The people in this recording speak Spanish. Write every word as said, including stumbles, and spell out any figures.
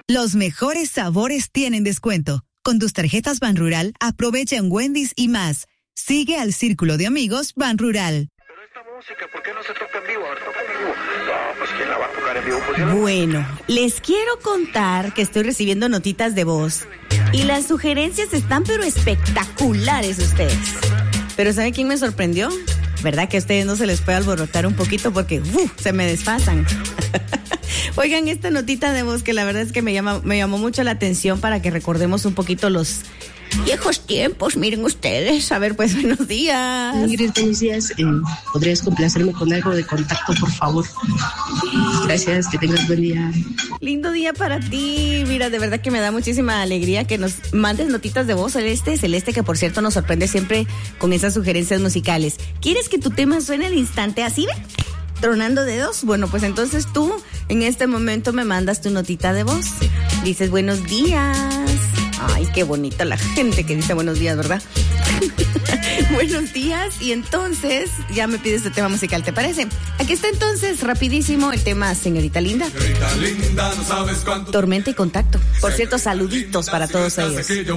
Los mejores sabores tienen descuento. Con tus tarjetas Banrural, aprovecha en Wendy's y más. Sigue al Círculo de Amigos Banrural. Pero esta música, ¿por qué no se toca en vivo? A ver, toca en vivo. No, pues ¿quién la va a tocar en vivo? Pues, la... Bueno, les quiero contar que estoy recibiendo notitas de voz. Y las sugerencias están pero espectaculares ustedes. Pero ¿sabe quién me sorprendió? ¿Verdad que a ustedes no se les puede alborotar un poquito porque uh, se me desfasan? Oigan, esta notita de voz que la verdad es que me llama, me llamó mucho la atención para que recordemos un poquito los viejos tiempos. Miren ustedes, a ver, pues buenos días. Ingrid, buenos días. Eh, ¿Podrías complacerme con algo de contacto, por favor? Gracias, que tengas buen día. Lindo día para ti. Mira, de verdad que me da muchísima alegría que nos mandes notitas de voz, Celeste. Celeste, que por cierto nos sorprende siempre con esas sugerencias musicales. ¿Quieres que tu tema suene al instante así, ve? Tronando dedos. Bueno, pues entonces tú en este momento me mandas tu notita de voz. Dices buenos días. Ay, qué bonita la gente que dice buenos días, ¿verdad? Buenos días. Y entonces ya me pides tu tema musical, ¿te parece? Aquí está entonces, rapidísimo, el tema Señorita Linda. Señorita linda, no sabes cuánto. Tormenta y Contacto. Por cierto, saluditos para todos ellos.